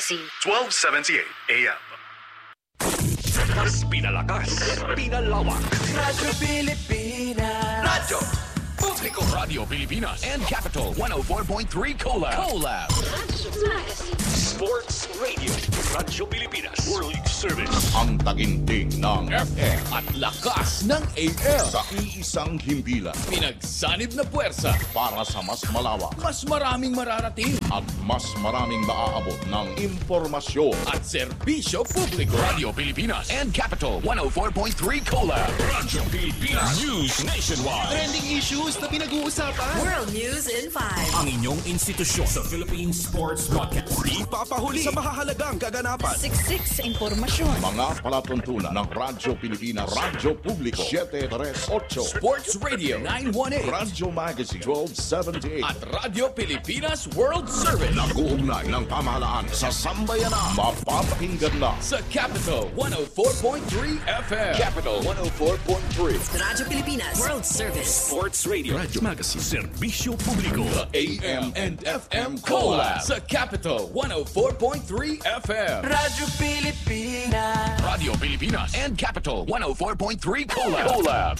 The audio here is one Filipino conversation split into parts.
Magazine. 1278 AM. Mas pinalakas, pinalawak. Radyo Pilipinas. Radyo Publiko. Radio Pilipinas and Capital 104.3 Collab. Sports Radio. Radyo Pilipinas. World Service. Ang taginting ng FM at lakas ng AM. sa iisang himpilan Pinagsanib na puwersa. para sa mas malawak Mas maraming mararating at mas maraming maaabot ng impormasyon. at serbisyo publiko. Radio Pilipinas and Capital 104.3 Collab. Radyo Pilipinas. News Nationwide. Trending issues na pinag-uusapan. World News in 5. Ang inyong institusyon sa Philippine Sports Broadcast. Di papahuli sa mahahalagang kaganapan. Siksik sa impormasyon. Mga palatuntunan ng Radyo Pilipinas, Radyo Publiko 738, Sports Radio 918 Radyo Magazine 1278 at Radio Pilipinas World Service. nag-uugnay ng pamahalaan sa sambayanan. Mapapakinggan na Sa Capital 104.3 FM. Capital 104.3. Radyo Pilipinas World Service. Sports Radio. Radyo Magazine. Serbisyo Publiko. The AM and FM Collab. Sa Capital 104.3 FM. Radyo Pilipinas. Radio Pilipinas and Capital 104.3 Collab.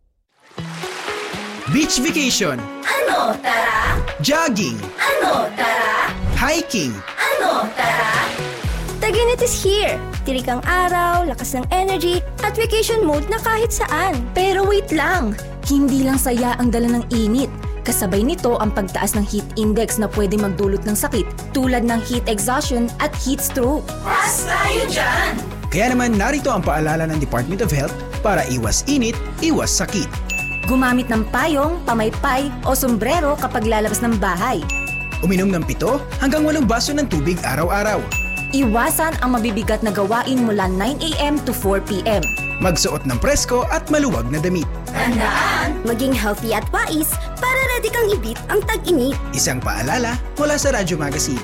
Beach vacation. Ano, tara? Jogging. Ano, tara? Hiking. Ano, tara? Taginit is here. Tirik ang araw, lakas ng energy, at vacation mode na kahit saan. Pero wait lang, hindi lang saya ang dala ng init. Kasabay nito ang pagtaas ng heat index na pwede magdulot ng sakit tulad ng heat exhaustion at heat stroke. Pas tayo dyan! Kaya naman narito ang paalala ng Department of Health para iwas init, iwas sakit. Gumamit ng payong, pamaypay o sombrero kapag lalabas ng bahay. Uminom ng 7 hanggang 8 baso ng tubig araw-araw. Iwasan ang mabibigat na gawain mula 9 a.m. to 4 p.m. Magsuot ng presko at maluwag na damit. Tandaan, maging healthy at wais para ready kang ibit ang tag-init. Isang paalala mula sa Radyo Magazine.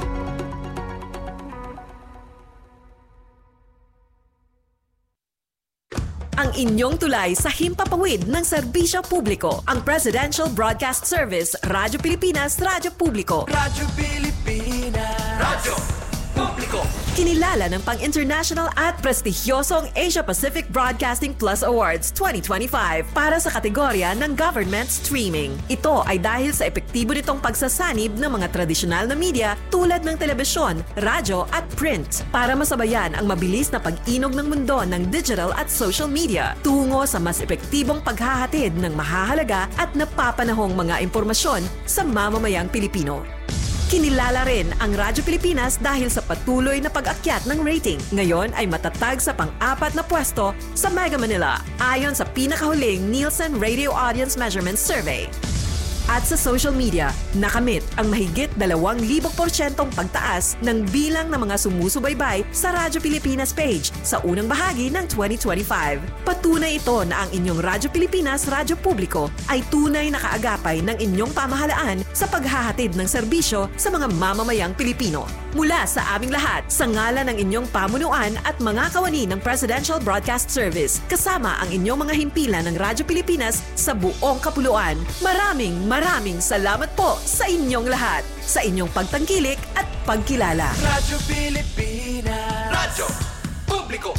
Ang inyong tulay sa himpapawid ng serbisyo publiko. Ang Presidential Broadcast Service, Radyo Pilipinas, Radyo Publiko. Radyo Pilipinas. Radyo Publiko. Kinilala ng pang-international at prestigyosong Asia Pacific Broadcasting Plus Awards 2025 para sa kategorya ng Government Streaming. Ito ay dahil sa epektibo nitong pagsasanib ng mga tradisyonal na media tulad ng telebisyon, radyo at print para masabayan ang mabilis na pag-inog ng mundo ng digital at social media tungo sa mas epektibong paghahatid ng mahahalaga at napapanahong mga impormasyon sa mamamayang Pilipino. Kinilala rin ang Radyo Pilipinas dahil sa patuloy na pag-akyat ng rating. Ngayon ay matatag sa pang-4 na pwesto sa Mega Manila ayon sa pinakahuling Nielsen Radio Audience Measurement Survey. At sa social media, nakamit ang mahigit 2,000% pagtaas ng bilang ng mga sumusubaybay sa Radyo Pilipinas page sa unang bahagi ng 2025. Patunay ito na ang inyong Radyo Pilipinas Radyo Publiko ay tunay na kaagapay ng inyong pamahalaan sa paghahatid ng serbisyo sa mga mamamayang Pilipino. Mula sa aming lahat, sa ngalan ng inyong pamunuan at mga kawani ng Presidential Broadcast Service, kasama ang inyong mga himpilan ng Radyo Pilipinas sa buong kapuluan. Maraming salamat po sa inyong lahat, sa inyong pagtangkilik at pagkilala. Radyo Pilipinas. Radyo Publiko.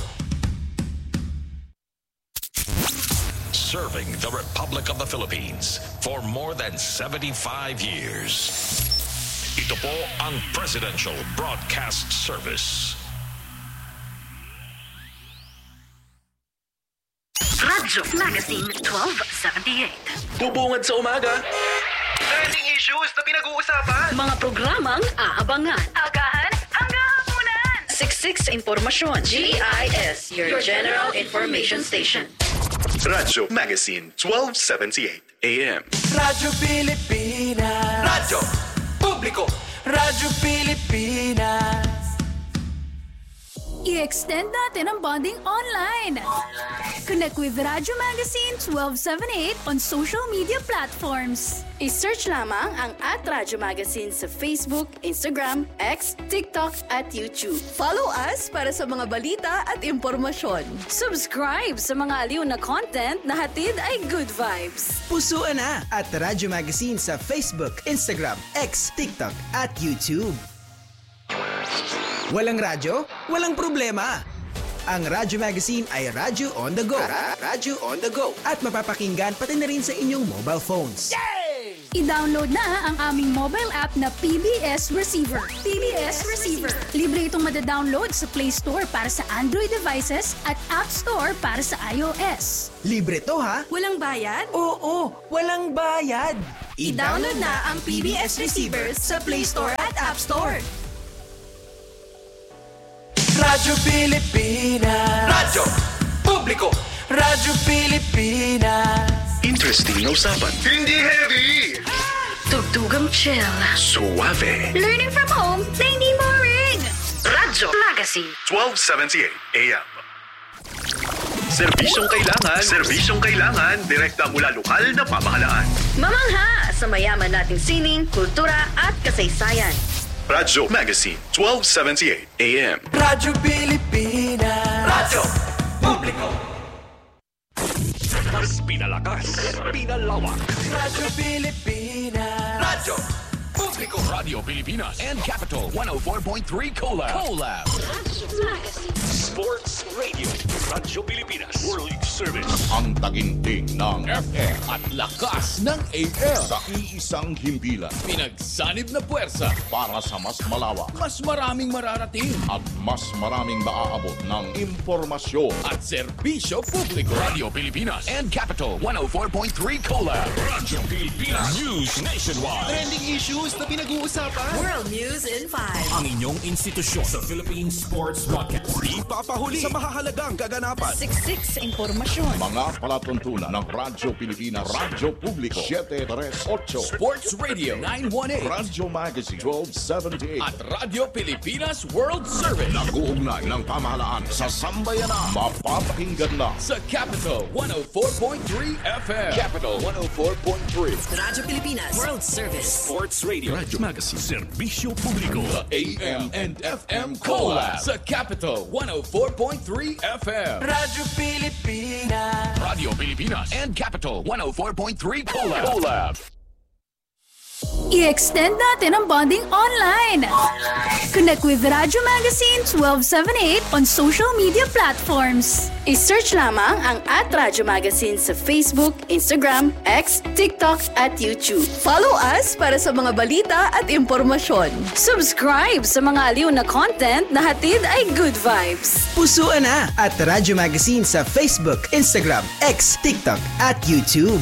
Serving the Republic of the Philippines for more than 75 years. Ito po ang Presidential Broadcast Service. Radyo Magazine 1278. Bubungad sa umaga. Trending issues na pinag-uusapan. Mga programang aabangan. Agahan hanggang hapunan. Siksik sa impormasyon. GIS, your General Information Station. Radyo Magazine 1278 AM. Radyo Pilipinas. Radyo Publiko. Radyo Pilipinas. I-extend natin ang bonding online. Connect with Radyo Magazine 1278 on social media platforms. I-search lamang ang @Radyo Magazine sa Facebook, Instagram, X, TikTok at YouTube. Follow us para sa mga balita at impormasyon. Subscribe sa mga aliw na content na hatid ay good vibes. Pusuan na at Radyo Magazine sa Facebook, Instagram, X, TikTok at YouTube. Walang radyo? Walang problema. Ang Radyo Magazine ay Radyo on the go. Radyo on the go. At mapapakinggan pati na rin sa inyong mobile phones. I-download na ang aming mobile app na PBS Receiver. PBS Receiver. Libre itong madadownload sa Play Store para sa Android devices at App Store para sa iOS. Libre to ha? Walang bayad? Oo, walang bayad. I-download na ang PBS Receiver sa Play Store at App Store. Radyo Pilipinas. Radyo Publiko. Radyo Pilipinas. Interesting na usapan. Hindi heavy. Tugtugang chill. Suave. Learning from home na hindi boring. Radyo Magazine. 1278 AM. Serbisyong kailangan, direkta mula lokal na pamahalaan. Mamangha sa mayaman nating sining, kultura at kasaysayan. Radyo Magazine, 1278 AM. Radyo Pilipinas. Radyo Publiko. Mas pinalakas, pinalawak. Radyo Pilipinas. Radyo Publiko. Radio Pilipinas and Capital 104.3 Collab. Sports Radio. Radyo Pilipinas. World Service. Ang taginting ng FM at lakas ng AM. Sa iisang himpilan. Pinagsanib na puwersa Para sa mas malawak mas maraming mararating at mas maraming maaabot ng impormasyon. at serbisyo publiko. Radio Pilipinas and Capital 104.3 Collab. Radyo Pilipinas News Nationwide. Trending issues na pinag-uusapan. World News in 5. Ang inyong institusyon sa Philippine Sports Broadcast. Di papahuli sa mahahalagang kaganapan. Siksik sa impormasyon. Mga palatuntunan ng Radyo Pilipinas, Radyo Publiko, 738, Sports Radio 918 Radyo Magazine, 1278. at Radio Pilipinas World Service Nag-uugnay ng pamahalaan sa sambayanan. Mapapakinggan na sa Capital 104.3 FM. Capital 104.3. Radyo Pilipinas World Service. Sports Radio. Radyo Magazine. Serbisyo Publiko. AM and FM Collab sa Capital 104.3 FM. Radyo Pilipinas. Radio Pilipinas and Capital 104.3 Collab. I-extend natin ang bonding online. Connect with Radyo Magazine 1278 on social media platforms. I-search lamang ang @Radyo Magazine sa Facebook, Instagram, X, TikTok at YouTube. Follow us para sa mga balita at impormasyon. Subscribe sa mga aliw na content na hatid ay good vibes. Pusuan na at Radyo Magazine sa Facebook, Instagram, X, TikTok at YouTube.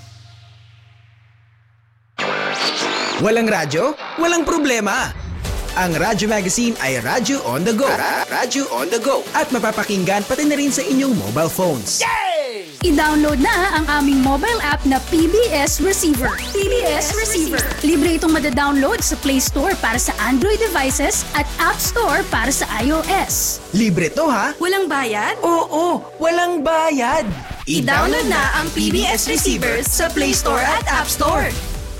Walang radyo? Walang problema. Ang Radyo Magazine ay Radyo on the go. Radyo on the go. At mapapakinggan pati na rin sa inyong mobile phones. I-download na ang aming mobile app na PBS Receiver. PBS Receiver. Libre itong madadownload sa Play Store para sa Android devices at App Store para sa iOS. Libre to ha? Walang bayad? Oo, walang bayad. I-download na ang PBS Receiver sa Play Store at App Store.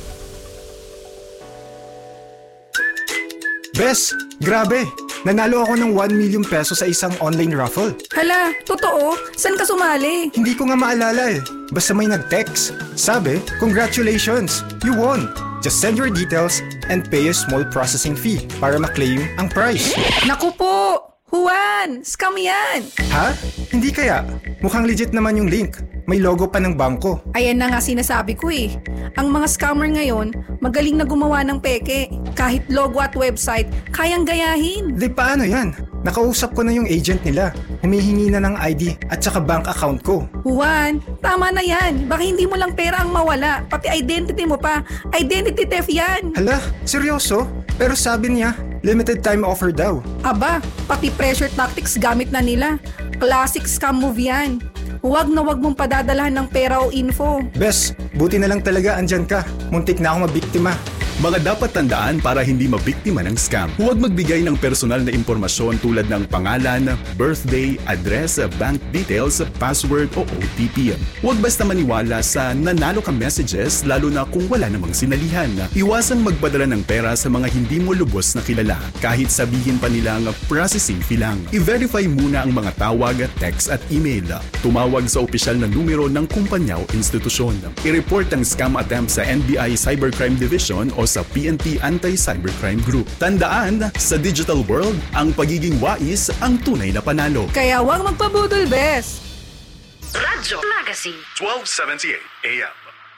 Bes, grabe! Nanalo ako ng 1 million peso sa isang online raffle. Hala, totoo? Saan ka sumali? Hindi ko nga maalala eh. Basta may nag-text. Sabi, congratulations! You won! Just send your details and pay a small processing fee para ma-claim ang prize. Naku po! Juan! Scam yan! Ha? Hindi kaya? Mukhang legit naman yung link. May logo pa ng bangko. Ayan na nga sinasabi ko eh. Ang mga scammer ngayon, magaling na gumawa ng peke. Kahit logo at website, kayang gayahin. Di paano yan? Nakausap ko na yung agent nila. Humihingi na ng ID at saka bank account ko. Juan, tama na yan. Baka hindi mo lang pera ang mawala. Pati identity mo pa. Identity theft yan. Hala, seryoso? Pero sabi niya, limited time offer daw. Aba, pati pressure tactics gamit na nila. Classic scam move yan. Huwag na huwag mong padadalahan ng pera o info. Bes, buti na lang talaga andyan ka. Muntik na ako mabiktima. Mga dapat tandaan para hindi mabiktima ng scam. Huwag magbigay ng personal na impormasyon tulad ng pangalan, birthday, address, bank details, password o OTP. Huwag basta maniwala sa nanalo ka messages lalo na kung wala namang sinalihan. Iwasang magpadala ng pera sa mga hindi mo lubos na kilala kahit sabihin pa nilang processing fee lang. I-verify muna ang mga tawag, text at email. Tumawag sa opisyal na numero ng kumpanya o institusyon. I-report ang scam attempt sa NBI Cybercrime Division o sa PNP Anti-Cybercrime Group. Tandaan, sa digital world, ang pagiging wais ang tunay na panalo. Kaya huwag magpabudol, bes! Radyo Magazine 1278 AM.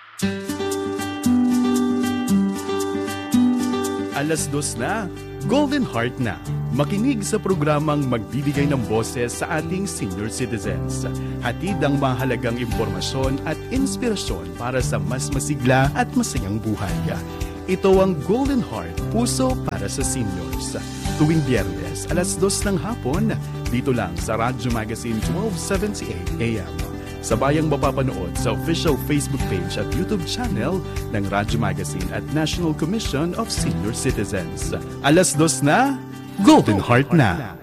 2:00 na, Golden Heart na. Makinig sa programang magbibigay ng boses sa ating senior citizens. Hatid ang mahalagang impormasyon at inspirasyon para sa mas masigla at masayang buhay. Ito ang Golden Heart, puso para sa seniors. Tuwing Biyernes, 2:00 ng hapon, dito lang sa Radyo Magazine 1278 AM. Sabayang mapapanood sa official Facebook page at YouTube channel ng Radyo Magazine at National Commission of Senior Citizens. 2:00 na, Golden Heart na.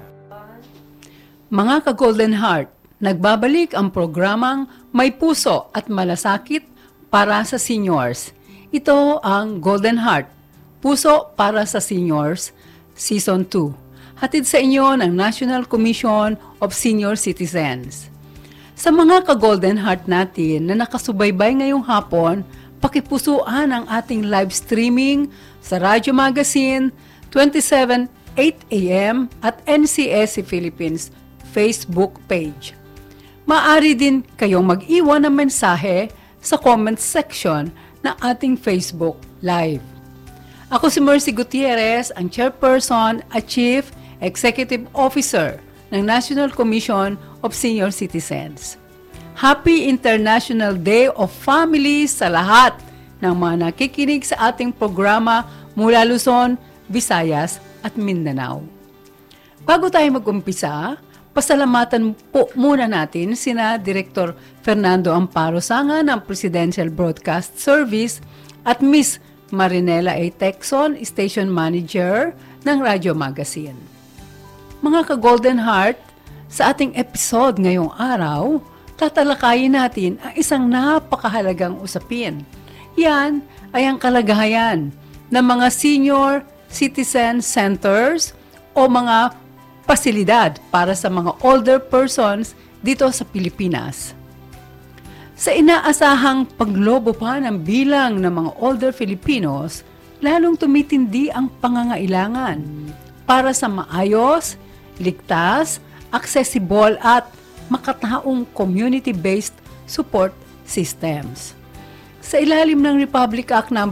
Mga ka-Golden Heart, nagbabalik ang programang May Puso at Malasakit para sa Seniors. Ito ang Golden Heart, Puso para sa Seniors, Season 2. Hatid sa inyo ng National Commission of Senior Citizens. Sa mga ka-Golden Heart natin na nakasubaybay ngayong hapon, pakipusuan ang ating live streaming sa Radyo Magazine 27:08 AM at NCSC Philippines Facebook page. Maaari din kayong mag-iwan ng mensahe sa comment section ng ating Facebook Live. Ako si Mercy Gutierrez, ang Chairperson at Chief Executive Officer ng National Commission of Senior Citizens. Happy International Day of Families sa lahat ng mga nakikinig sa ating programa mula Luzon, Visayas at Mindanao. Bago tayo mag-umpisa, pasalamatan po muna natin sina Director Fernando Amparo Sanga ng Presidential Broadcast Service at Miss Marinela A. Texon, Station Manager ng Radyo Magazine. Mga ka-Golden Heart, sa ating episode ngayong araw, tatalakayin natin ang isang napakahalagang usapin. Yan ay ang kalagayan ng mga senior citizen centers o mga pasilidad para sa mga older persons dito sa Pilipinas. Sa inaasahang paglobo pa ng bilang ng mga older Filipinos, lalong tumitindi ang pangangailangan para sa maayos, ligtas, accessible at makataong community-based support systems. Sa ilalim ng Republic Act No.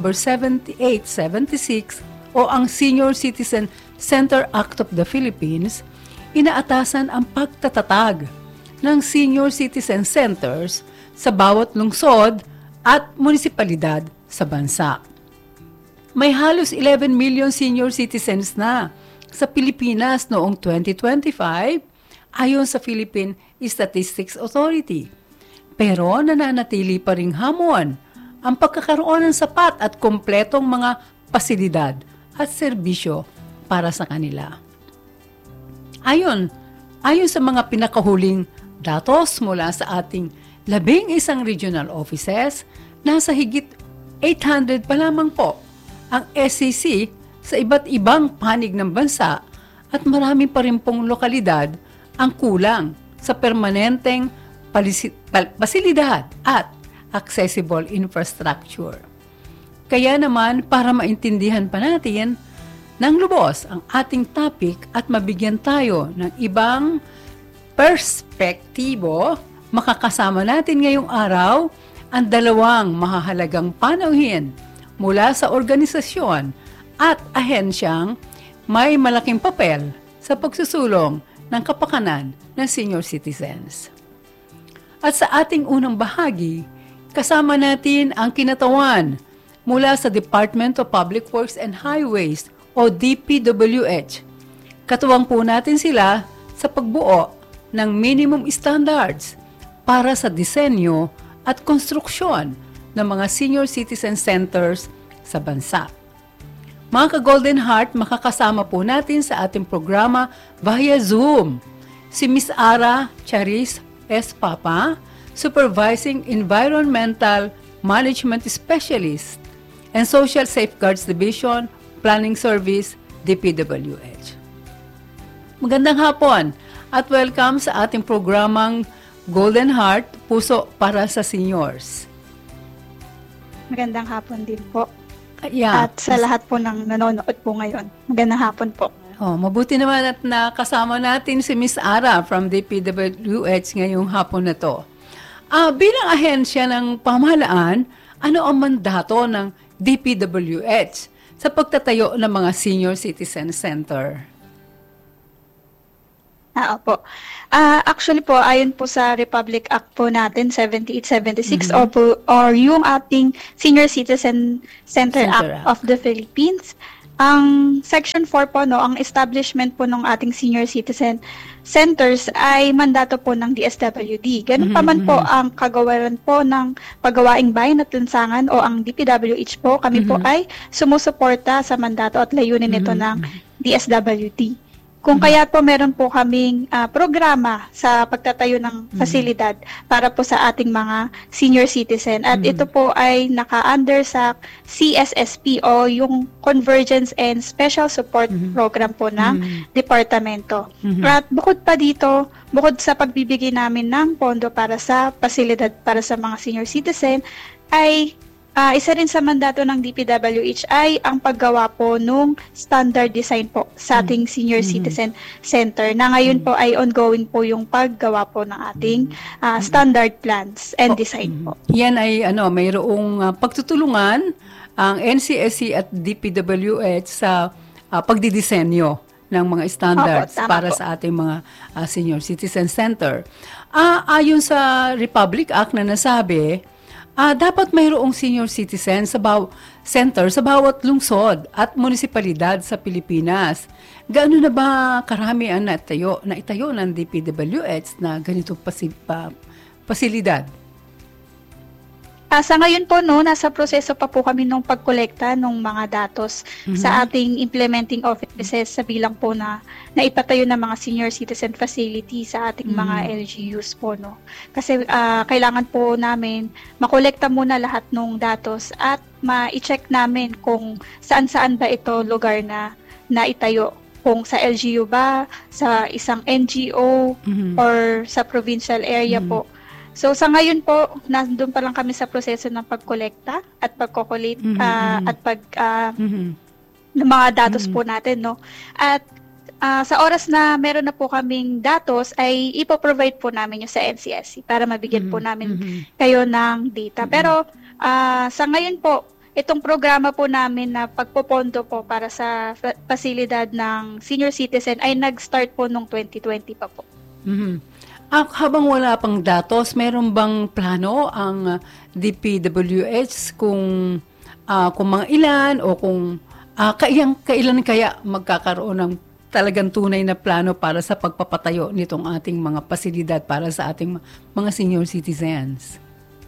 7876 o ang Senior Citizen Center Act of the Philippines, inaatasan ang pagtatatag ng senior citizen centers sa bawat lungsod at munisipalidad sa bansa. May halos 11 million senior citizens na sa Pilipinas noong 2025 ayon sa Philippine Statistics Authority. Pero nananatili pa ring hamon ang pagkakaroon ng sapat at kompletong mga pasilidad at serbisyo para sa kanila. Ayon sa mga pinakahuling datos mula sa ating 11 regional offices, nasa higit 800 pa lamang po ang SCC sa iba't ibang panig ng bansa at marami pa rin pong lokalidad ang kulang sa permanenteng pasilidad at accessible infrastructure. Kaya naman, para maintindihan pa natin ng lubos ang ating topic at mabigyan tayo ng ibang perspektibo, makakasama natin ngayong araw ang dalawang mahahalagang panauhin mula sa organisasyon at ahensyang may malaking papel sa pagsusulong ng kapakanan ng senior citizens. At sa ating unang bahagi, kasama natin ang kinatawan mula sa Department of Public Works and Highways o DPWH. Katuwang po natin sila sa pagbuo ng minimum standards para sa disenyo at konstruksyon ng mga senior citizen centers sa bansa. Mga ka-Golden Heart, makakasama po natin sa ating programa via Zoom si Ms. Ara Charis S. Papa, Supervising Environmental Management Specialist and Social Safeguards Division, Planning Service, DPWH. Magandang hapon at welcome sa ating programang Golden Heart, Puso para sa Seniors. Magandang hapon din po. Yeah. At sa lahat po ng nanonood po ngayon. Magandang hapon po. Mabuti naman at nakasama natin si Miss Ara from DPWH ngayong hapon na to. Bilang ahensya ng pamahalaan, ano ang mandato ng DPWH sa pagtatayo ng mga senior citizen center? Opo. Actually po, ayon po sa Republic Act po natin, 7876, or yung ating Senior Citizen Center Act of the Philippines, ang Section 4 po, ang establishment po ng ating senior citizen centers ay mandato po ng DSWD. Ganun pa man po ang kagawaran po ng paggawaing bayan at lansangan o ang DPWH po, kami po ay sumusuporta sa mandato at layunin nito ng DSWD. Kung kaya po meron po kaming programa sa pagtatayo ng pasilidad para po sa ating mga senior citizen. At ito po ay naka-under sa CSSP o yung Convergence and Special Support Program po ng departamento. At bukod pa dito, bukod sa pagbibigay namin ng pondo para sa pasilidad para sa mga senior citizen, ay isa rin sa mandato ng DPWH ay ang paggawa po nung standard design po sa ating senior citizen center na ngayon po ay ongoing po yung paggawa po ng ating standard plans and design po. Yan ay mayroong pagtutulungan ang NCSC at DPWH sa pagdidisenyo ng mga standards para sa ating mga senior citizen center. Ayon sa Republic Act na nasabi, dapat mayroong senior citizen center sa bawat lungsod at munisipalidad sa Pilipinas. Gaano na ba karami ang naitayo ng DPWH na ganitong pasilidad? Sa ngayon po, nasa proseso pa po kami nung pagkolekta ng mga datos sa ating implementing offices sa bilang po na ipatayo ng mga senior citizen facility sa ating mga LGUs po. Kasi kailangan po namin makolekta muna lahat ng datos at ma-check namin kung saan-saan ba ito lugar na itayo. Kung sa LGU ba, sa isang NGO, or sa provincial area po. So sa ngayon po, nandun pa lang kami sa proseso ng pagkolekta at pagkokolate at ng mga datos po natin, At sa oras na meron na po kaming datos ay ipoprovide po namin yung sa NCSC para mabigyan po namin kayo ng data. Pero sa ngayon po, itong programa po namin na pagpopondo po para sa pasilidad ng senior citizen ay nag-start po nung 2020 pa po. Habang wala pang datos, meron bang plano ang DPWH kung mga ilan o kung kailan kaya magkakaroon ng talagang tunay na plano para sa pagpapatayo nitong ating mga pasilidad para sa ating mga senior citizens?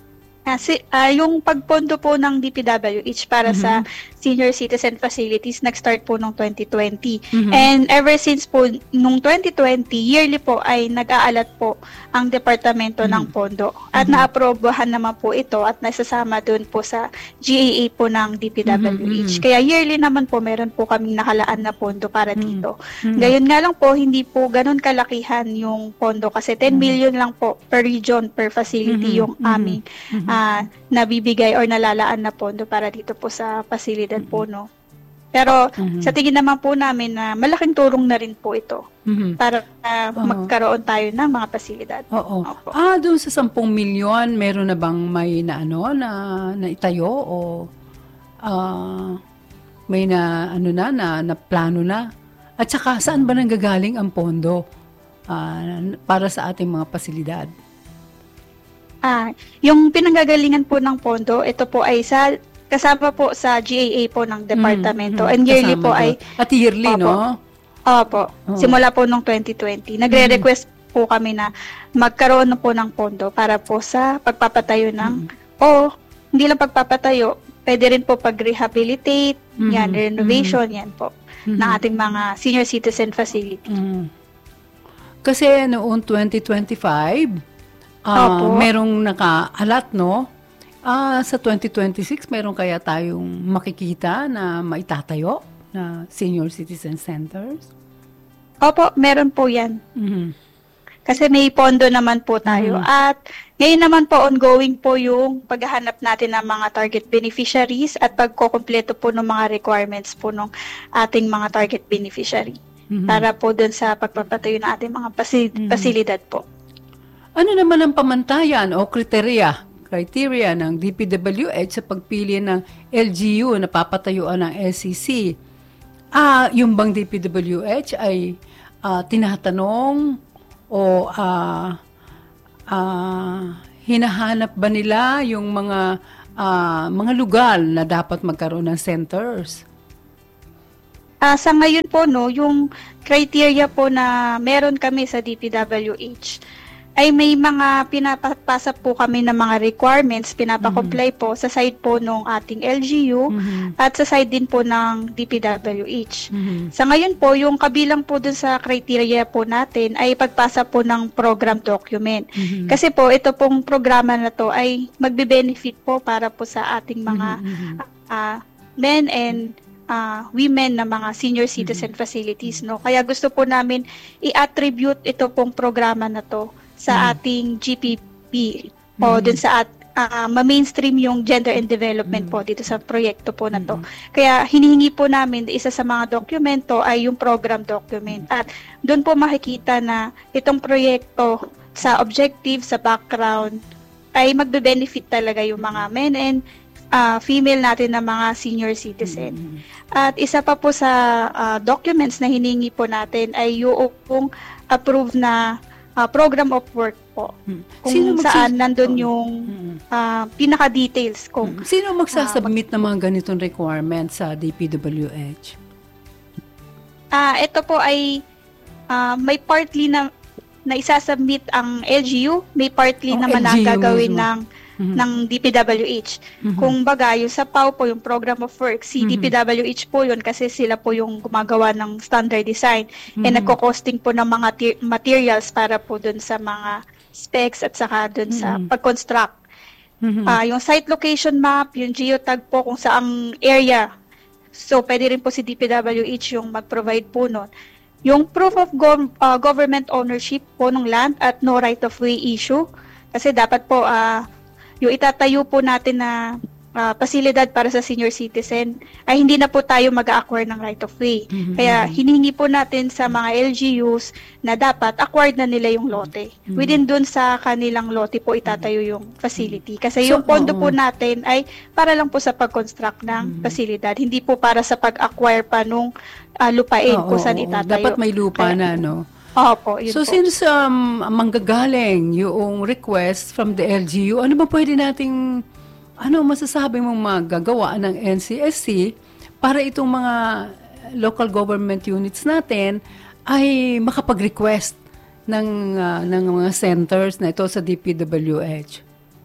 Yung pagpondo po ng DPWH para sa senior citizen facilities nag-start po noong 2020. And ever since po noong 2020, yearly po ay nag-aalat po ang departamento ng pondo. At naaprobahan naman po ito at nasasama doon po sa GAA po ng DPWH. Kaya yearly naman po meron po kaming nakalaan na pondo para dito. Gayon nga lang po, hindi po ganun kalakihan yung pondo kasi 10 million lang po per region, per facility yung aming nabibigay or nalalaan na pondo para dito po sa pasilidad po, Pero sa tingin naman po namin na malaking tulong na rin po ito para magkaroon tayo ng mga pasilidad. Oo. Doon sa 10 milyon, meron na bang may na itayo o may na plano na? At saka saan ba nanggagaling ang pondo para sa ating mga pasilidad? Yung pinanggagalingan po ng pondo, ito po ay kasama po sa GAA po ng departamento. And yearly po ay... At yearly, no? Opo. Simula po noong 2020. Nagre-request po kami na magkaroon na po ng pondo para po sa pagpapatayo ng... hindi lang pagpapatayo, pwede rin po pag-rehabilitate, renovation, yan po, ng ating mga senior citizen facility. Kasi noong 2025... merong naka-alat, sa 2026, meron kaya tayong makikita na maitatayo na senior citizen centers? Opo, meron po yan. Kasi may pondo naman po tayo. At ngayon naman po, ongoing po yung paghahanap natin ng mga target beneficiaries at pagkukumpleto po ng mga requirements po ng ating mga target beneficiary. Para po dun sa pagpapatayo ng ating mga pasilidad po. Ano naman ang pamantayan o criteria ng DPWH sa pagpili ng LGU na papatayuan ng SCC? Yung bang DPWH ay tinatanong o hinahanap ba nila yung mga lugar na dapat magkaroon ng centers? Sa ngayon po, yung criteria po na meron kami sa DPWH ay may mga pinapasa po kami ng mga requirements, pinapakomply po sa side po ng ating LGU at sa side din po ng DPWH. Sa ngayon po, yung kabilang po dun sa criteria po natin ay pagpasa po ng program document. Kasi po, ito pong programa na to ay magbe-benefit po para po sa ating mga men and women na mga senior citizen facilities, no? Kaya gusto po namin i-attribute ito pong programa na to sa ating GPP o dun sa ma-mainstream yung gender and development po dito sa proyekto po na to. Kaya hinihingi po namin, isa sa mga dokumento ay yung program document. At dun po makikita na itong proyekto sa objective, sa background, ay magbe-benefit talaga yung mga men and female natin na mga senior citizen. At isa pa po sa documents na hiningi po natin ay yung approved na program of work po. Kung saan nandun yung pinaka-details. Sino magsasubmit ng mga ganitong requirements sa DPWH? Ito po ay may partly na isasubmit ang LGU, may partly naman ang gagawin ng DPWH. Kung baga, yung sa PAW po, yung program of work, si DPWH po yun kasi sila po yung gumagawa ng standard design and nagko-costing po ng mga materials para po dun sa mga specs at saka dun sa pag-construct. Yung site location map, yung geotag po kung saang area. So, pwede rin po si DPWH yung mag-provide po nun. Yung proof of government ownership po ng land at no right-of-way issue. Kasi dapat po yung itatayo po natin na pasilidad para sa senior citizen ay hindi na po tayo mag-acquire ng right-of-way. Kaya hinihingi po natin sa mga LGUs na dapat acquired na nila yung lote. Within dun sa kanilang lote po itatayo yung facility. Kasi yung pondo po natin ay para lang po sa pag-construct ng pasilidad. Hindi po para sa pag-acquire pa nung lupain kung saan itatayo. Dapat may lupa na, no? Opo, yun so, po. Since manggagaling yung request from the LGU, ano ba pwede nating, masasabi mong magagawa ng NCSC para itong mga local government units natin ay makapag-request ng mga centers na ito sa DPWH?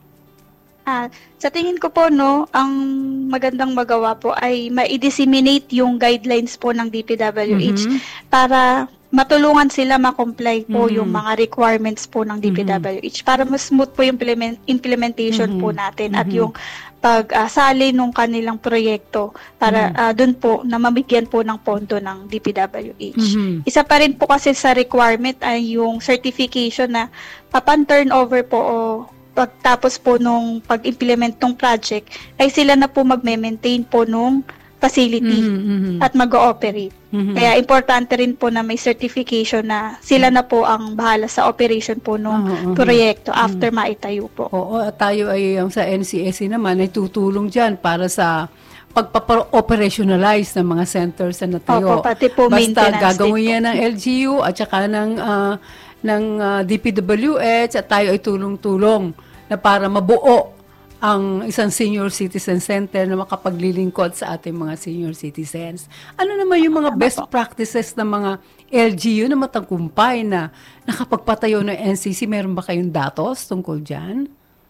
Sa tingin ko po, ang magandang magawa po ay ma-disseminate yung guidelines po ng DPWH para matulungan sila ma-comply po yung mga requirements po ng DPWH para mas smooth po yung implementation po natin at yung pagsali nung kanilang proyekto para dun po na mabigyan po ng pondo ng DPWH. Isa pa rin po kasi sa requirement ay yung certification na upon turnover po o pagtapos po nung pag-implement ng project ay sila na po magme-maintain po nung facility at mag-ooperate. Kaya importante rin po na may certification na sila na po ang bahala sa operation po ng proyekto after maitayo po. Oo, at tayo ay sa NCSC naman ay tutulong dyan para sa pagpapa-operationalize ng mga centers na natayo. Opo, pati po basta maintenance gagawin yan ng LGU at saka ng DPWH at tayo ay tulong-tulong na para mabuo ang isang senior citizen center na makapaglilingkod sa ating mga senior citizens. Ano naman yung mga best practices ng mga LGU na matagumpay na nakapagpatayo ng NCC? Meron ba kayong datos tungkol dyan?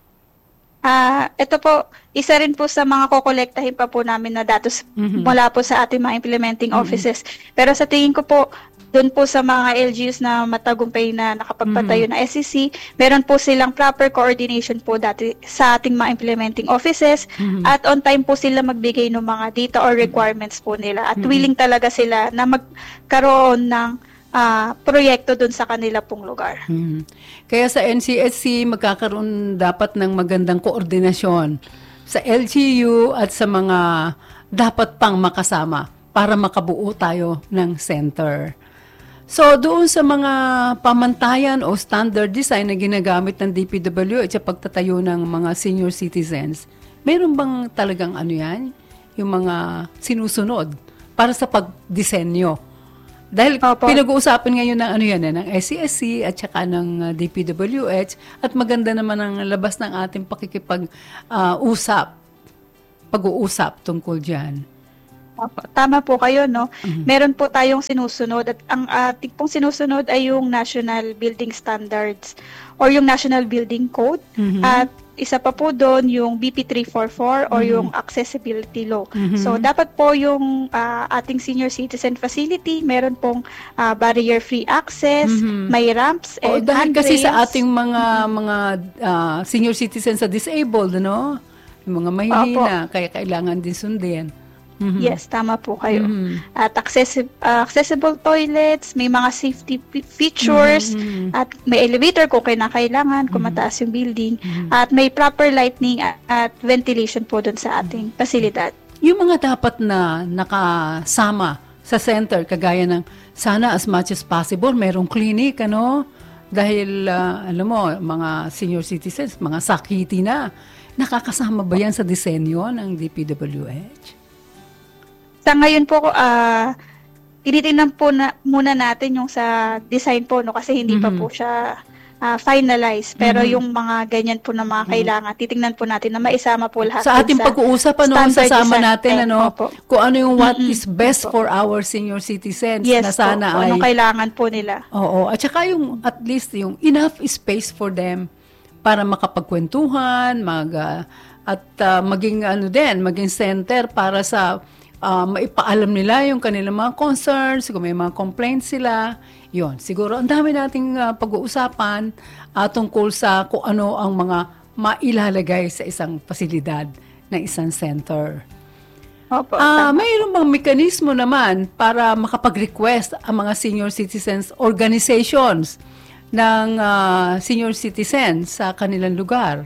Ito po, isa rin po sa mga kokolektahin pa po namin na datos mula po sa ating mga implementing offices. Pero sa tingin ko po, doon po sa mga LGUs na matagumpay na nakapagpatayo na SCC, meron po silang proper coordination po dati sa ating mga implementing offices at on time po sila magbigay ng mga data or requirements po nila at willing talaga sila na magkaroon ng proyekto dun sa kanila pong lugar. Kaya sa NCSC, magkakaroon dapat ng magandang koordinasyon sa LGU at sa mga dapat pang makasama para makabuo tayo ng center. So, doon sa mga pamantayan o standard design na ginagamit ng DPWH sa pagtatayo ng mga senior citizens, meron bang talagang yan? Yung mga sinusunod para sa pagdisenyo? Dahil pinag-uusapan ngayon ng ng SCSC at saka ng DPWH at maganda naman ang labas ng ating pag-uusap tungkol dyan. Tama po kayo, no? Meron po tayong sinusunod at ang ating pong sinusunod ay yung National Building Standards or yung National Building Code at isa pa po doon yung BP 344 or yung Accessibility Law. So, dapat po yung ating senior citizen facility, meron pong barrier-free access, may ramps and dahil kasi handrails. sa ating mga senior citizens sa disabled, no? Yung mga mahihina, kaya kailangan din sundin. Yes, tama po kayo. At accessible toilets, may mga safety features, at may elevator kung kailangan, kung mataas yung building, at may proper lighting at ventilation po dun sa ating pasilidad. Yung mga dapat na nakasama sa center, kagaya ng sana as much as possible, merong clinic, dahil, alam mo, mga senior citizens, mga sakiti na, nakakasama ba yan sa disenyo ng DPWH? Sa ngayon po, tinitingnan po muna natin yung sa design po, no, kasi hindi pa po siya finalized. Pero yung mga ganyan po na mga kailangan, titingnan po natin na maisama po lahat. Sa ating pag-uusap, sasama natin, kung ano yung what is best for our senior citizens. Yes, na sana po, anong kailangan po nila. Oo, at saka yung at least yung enough space for them para makapagkwentuhan, maging center para sa maipaalam nila yung kanilang mga concerns, kung may mga complaints sila. Yun, siguro ang dami nating pag-uusapan tungkol sa kung ano ang mga mailalagay sa isang pasilidad ng isang center. Mayroon bang mekanismo naman para makapag-request ang mga senior citizens organizations ng senior citizens sa kanilang lugar?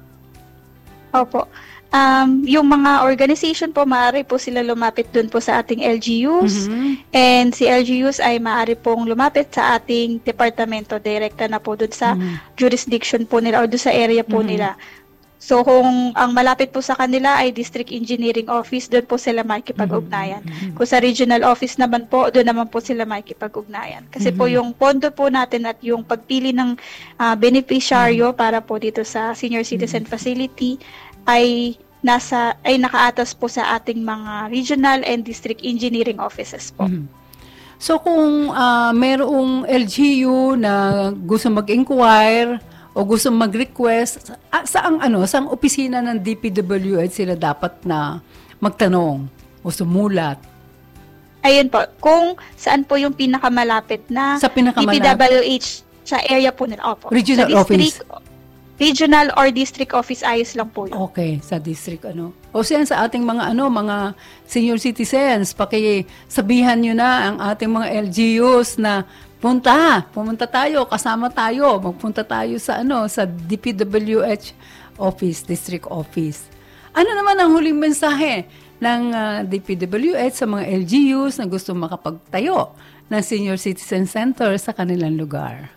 Opo. Yung mga organization po, maaari po sila lumapit dun po sa ating LGUs, and si LGUs ay maaari pong lumapit sa ating departamento, direkta na po dun sa jurisdiction po nila o dun sa area po nila. So, kung ang malapit po sa kanila ay District Engineering Office, doon po sila makikipag-ugnayan. Kung sa Regional Office naman po, doon naman po sila makikipag-ugnayan. Kasi po yung pondo po natin at yung pagpili ng beneficiaryo para po dito sa Senior Citizen Facility ay nakaatas po sa ating mga regional and district engineering offices po. So kung mayroong LGU na gusto mag-inquire o gusto mag-request, saang opisina ng DPWH sila dapat na magtanong o sumulat? Ayun po, kung saan po yung pinakamalapit na DPWH sa area po nila. Opo. Regional office. Regional or district office, ayos lang po yun. Okay, sa district O siyan sa ating mga senior citizens, pakisabihan nyo na ang ating mga LGUs na pumunta tayo, kasama tayo, magpunta tayo sa sa DPWH office, district office. Ano naman ang huling mensahe ng DPWH sa mga LGUs na gusto makapagtayo ng senior citizen center sa kanilang lugar?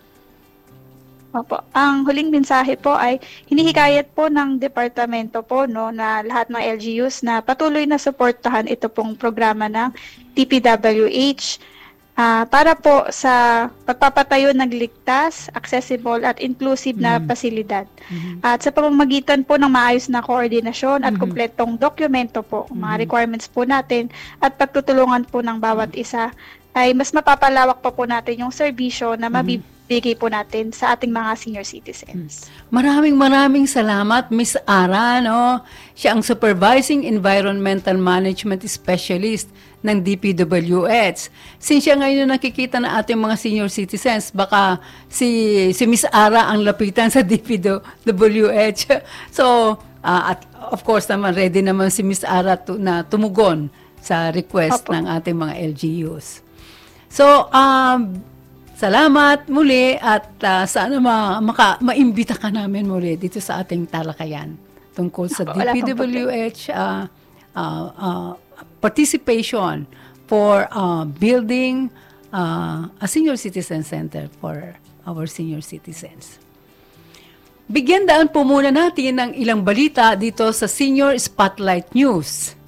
Opo. Ang huling mensahe po ay hinihikayat po ng departamento po na lahat ng LGUs na patuloy na suportahan ito pong programa ng DPWH para po sa pagpapatayo ng ligtas, accessible at inclusive na pasilidad. At sa pamamagitan po ng maayos na koordinasyon at kumpletong dokumento po, mga requirements po natin at pagtutulungan po ng bawat isa ay mas mapapalawak pa po natin yung serbisyo na mabibigay po natin sa ating mga senior citizens. Maraming salamat, Miss Ara. Siya ang Supervising Environmental Management Specialist ng DPWH. Since siya ngayon nakikita na ating mga senior citizens, baka si Miss Ara ang lapitan sa DPWH. So, at of course naman, ready naman si Miss Ara na tumugon sa request ng ating mga LGUs. So, Salamat muli at sana maimbita ka namin muli dito sa ating talakayan tungkol sa DPWH participation for building a senior citizen center for our senior citizens. Bigyan daan po muna natin ng ilang balita dito sa Senior Spotlight News.